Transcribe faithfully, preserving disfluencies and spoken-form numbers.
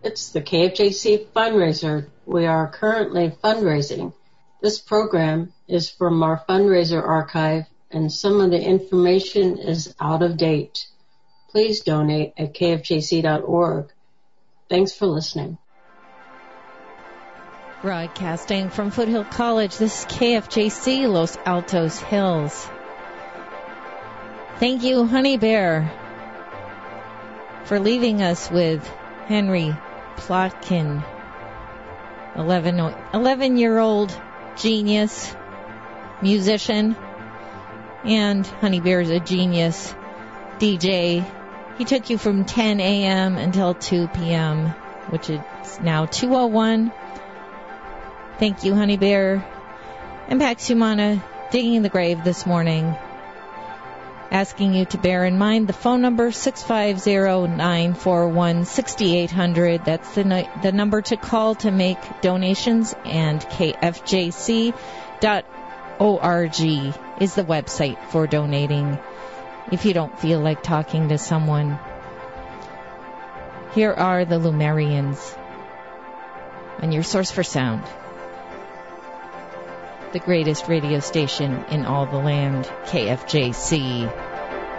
It's the K F J C fundraiser. We are currently fundraising. This program is from our fundraiser archive, and some of the information is out of date. Please donate at K F J C dot org. Thanks for listening. Broadcasting from Foothill College, this is K F J C Los Altos Hills. Thank you, Honey Bear, for leaving us with Henry Plotkin, eleven, eleven-year-old genius musician, and Honey Bear's a genius D J. He took you from ten a.m. until two p.m., which is now two oh one. Thank you, Honey Bear. And Pax Humana digging the grave this morning, asking you to bear in mind the phone number six five zero, nine four one, six eight zero zero. That's the, no- the number to call to make donations, and K F J C dot org is the website for donating if you don't feel like talking to someone. Here are the Lumerians on your source for sound, the greatest radio station in all the land, K F J C.